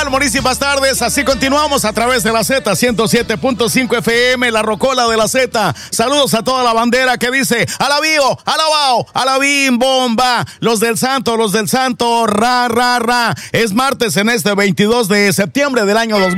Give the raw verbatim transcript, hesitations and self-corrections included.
tal? Buenísimas tardes. Así continuamos a través de la Z ciento siete punto cinco F M, la rocola de la Z. Saludos a toda la bandera que dice alabío, alabao, alabín, bomba. Los del Santo, los del Santo, ra, ra, ra. Es martes en este veintidós de septiembre del año dos mil